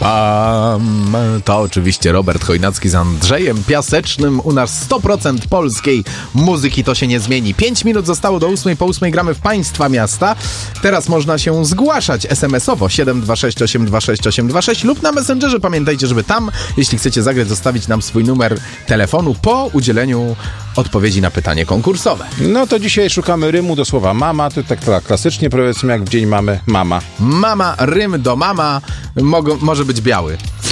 pam. To oczywiście Robert Chojnacki z Andrzejem Piasecznym. U nas 100% polskiej muzyki, to się nie zmieni. 5 minut zostało do 8. Po 8 gramy w Państwa miasta. Teraz można się zgłaszać SMS-owo 726 826 826 lub na Messengerze. Pamiętajcie, żeby tam, jeśli chcecie zagrać, zostawić nam swój numer telefonu po udzieleniu odpowiedzi na pytanie konkursowe. No to dzisiaj szukamy rymu do słowa mama. To tak klasycznie powiedzmy, jak w dzień mamy mama. Mama, rym do mama może być biały.